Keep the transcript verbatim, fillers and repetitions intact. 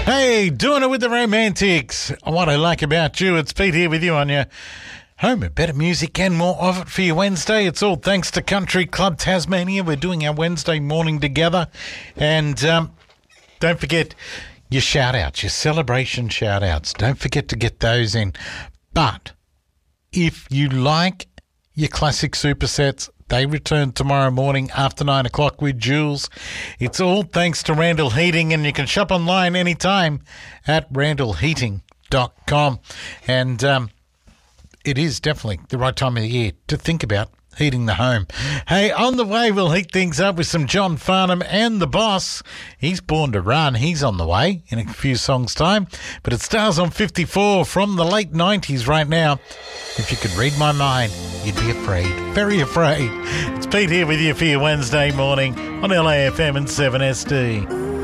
Hey, doing it with the Romantics. What I like about you, it's Pete here with you on your home of better music and more of it for your Wednesday. It's all thanks to Country Club Tasmania. We're doing our Wednesday morning together. And um, don't forget your shout-outs, your celebration shout-outs. Don't forget to get those in. But if you like your classic supersets, they return tomorrow morning after nine o'clock with Jules. It's all thanks to Randall Heating, and you can shop online anytime at randall heating dot com. And um, it is definitely the right time of the year to think about heating the home. Hey, on the way, we'll heat things up with some John Farnham and the Boss. He's born to run. He's on the way in a few songs' time. But it stars on fifty-four from the late nineties right now. If you could read my mind, you'd be afraid. Very afraid. It's Pete here with you for your Wednesday morning on L A F M and seven S D.